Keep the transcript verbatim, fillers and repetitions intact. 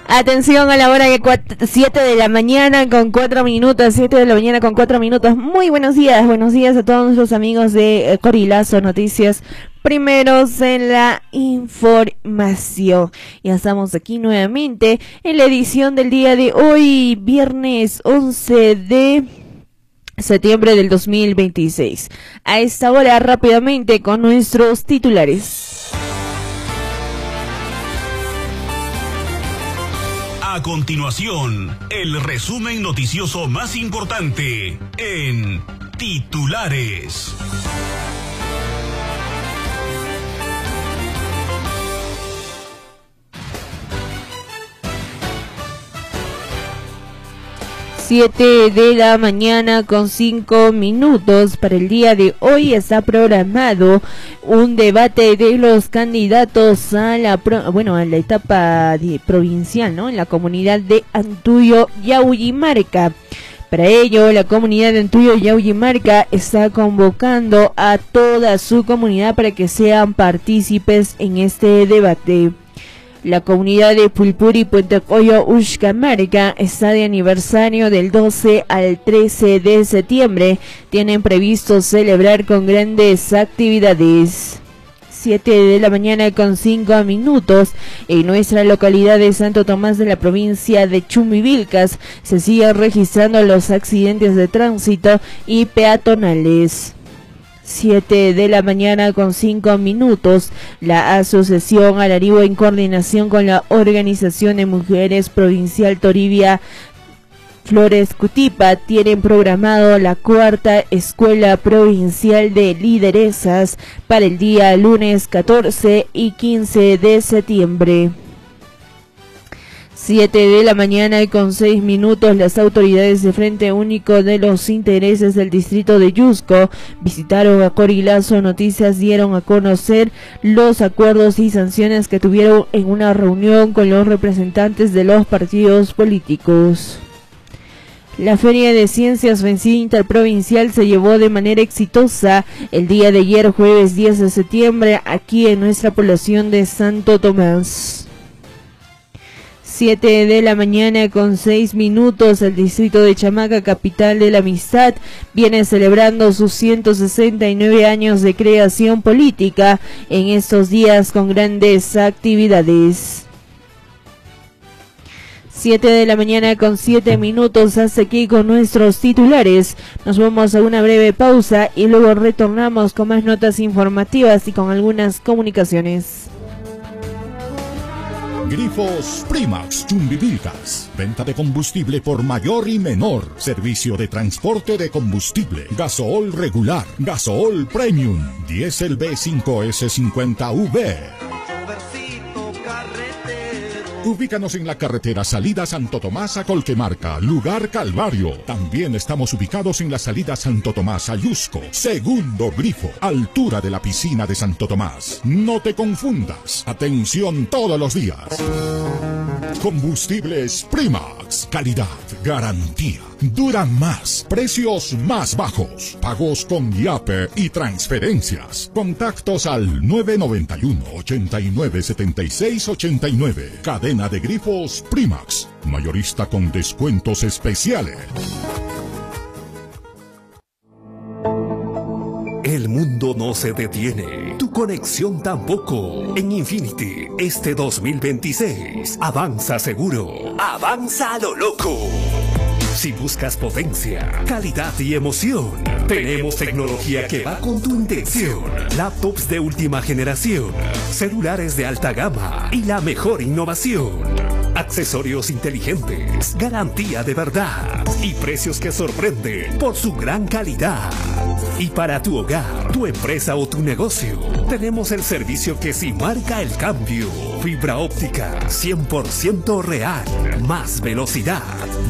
Atención a la hora de siete de la mañana con cuatro minutos, siete de la mañana con cuatro minutos. Muy buenos días, buenos días a todos nuestros amigos de eh, Corilazo Noticias, primeros en la información. Ya estamos aquí nuevamente en la edición del día de hoy, viernes once de septiembre del dos mil veintiséis. A esta hora rápidamente con nuestros titulares. A continuación, el resumen noticioso más importante en titulares. Siete de la mañana con cinco minutos. Para el día de hoy está programado un debate de los candidatos a la pro, bueno a la etapa de, provincial, ¿no? En la comunidad de Antuyo Yauymarca. Para ello, la comunidad de Antuyo Yauymarca está convocando a toda su comunidad para que sean partícipes en este debate. La comunidad de Pulpuri, Puente Coyo, Uxcamarca está de aniversario del doce al trece de septiembre. Tienen previsto celebrar con grandes actividades. siete de la mañana con cinco minutos. En nuestra localidad de Santo Tomás de la provincia de Chumivilcas se siguen registrando los accidentes de tránsito y peatonales. siete de la mañana con cinco minutos. La Asociación Alaribo, en coordinación con la Organización de Mujeres Provincial Toribia Flores Cutipa, tienen programado la cuarta Escuela Provincial de Lideresas para el día lunes catorce y quince de septiembre. siete de la mañana y con seis minutos, las autoridades de Frente Único de los Intereses del Distrito de Yusco visitaron a Corilazo Noticias, dieron a conocer los acuerdos y sanciones que tuvieron en una reunión con los representantes de los partidos políticos. La Feria de Ciencias Vencida Interprovincial se llevó de manera exitosa el día de ayer, jueves diez de septiembre, aquí en nuestra población de Santo Tomás. siete de la mañana con seis minutos, el distrito de Chamaca, capital de la amistad, viene celebrando sus ciento sesenta y nueve años de creación política en estos días con grandes actividades. siete de la mañana con siete minutos, hasta aquí con nuestros titulares. Nos vamos a una breve pausa y luego retornamos con más notas informativas y con algunas comunicaciones. Grifos Primax Chumbivilcas. Venta de combustible por mayor y menor. Servicio de transporte de combustible. Gasool regular. Gasool premium. Diesel B cinco S cincuenta V. Ubícanos en la carretera salida Santo Tomás a Colquemarca, lugar Calvario. También estamos ubicados en la salida Santo Tomás a Yusco. Segundo grifo, altura de la piscina de Santo Tomás. No te confundas. Atención todos los días. Combustibles Primax. Calidad, garantía. Duran más. Precios más bajos. Pagos con Yape y transferencias. Contactos al nueve nueve uno, ochenta y nueve, setenta y seis ochenta y nueve. Cadena de grifos Primax. Mayorista con descuentos especiales. El mundo no se detiene, tu conexión tampoco. En Infinity, este dos mil veintiséis, avanza seguro, avanza a lo loco. Si buscas potencia, calidad y emoción, tenemos tecnología que va con tu intención. Laptops de última generación, celulares de alta gama y la mejor innovación. Accesorios inteligentes, garantía de verdad y precios que sorprenden por su gran calidad. Y para tu hogar, tu empresa o tu negocio, tenemos el servicio que sí marca el cambio. Fibra óptica cien por ciento real, más velocidad,